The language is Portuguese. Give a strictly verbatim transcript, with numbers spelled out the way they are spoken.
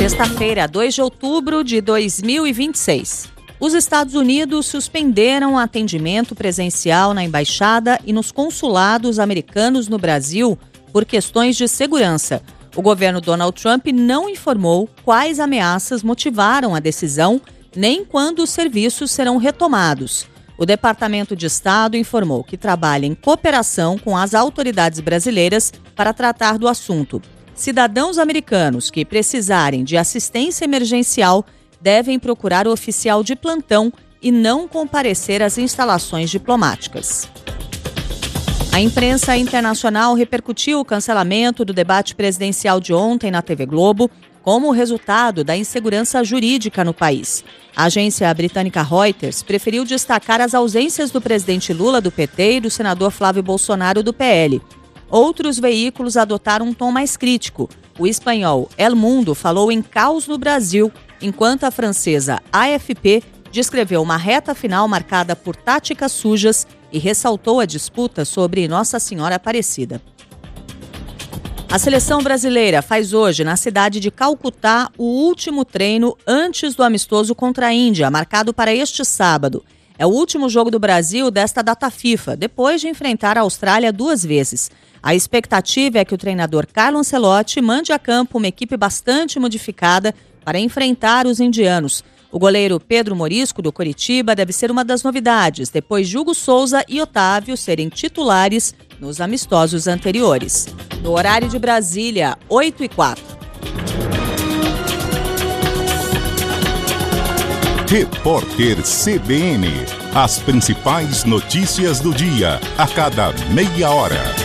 Sexta-feira, dois de outubro de dois mil e vinte e seis. Os Estados Unidos suspenderam o atendimento presencial na embaixada e nos consulados americanos no Brasil por questões de segurança. O governo Donald Trump não informou quais ameaças motivaram a decisão, nem quando os serviços serão retomados. O Departamento de Estado informou que trabalha em cooperação com as autoridades brasileiras para tratar do assunto. Cidadãos americanos que precisarem de assistência emergencial devem procurar o oficial de plantão e não comparecer às instalações diplomáticas. A imprensa internacional repercutiu o cancelamento do debate presidencial de ontem na T V Globo como resultado da insegurança jurídica no país. A agência britânica Reuters preferiu destacar as ausências do presidente Lula do P T e do senador Flávio Bolsonaro do P L. Outros veículos adotaram um tom mais crítico. O espanhol El Mundo falou em caos no Brasil, enquanto a francesa A F P descreveu uma reta final marcada por táticas sujas e ressaltou a disputa sobre Nossa Senhora Aparecida. A seleção brasileira faz hoje, na cidade de Calcutá, o último treino antes do amistoso contra a Índia, marcado para este sábado. É o último jogo do Brasil desta data FIFA, depois de enfrentar a Austrália duas vezes. A expectativa é que o treinador Carlo Ancelotti mande a campo uma equipe bastante modificada para enfrentar os indianos. O goleiro Pedro Morisco, do Coritiba, deve ser uma das novidades, depois de Hugo Souza e Otávio serem titulares nos amistosos anteriores. No horário de Brasília, oito e quatro. Repórter C B N. As principais notícias do dia, a cada meia hora.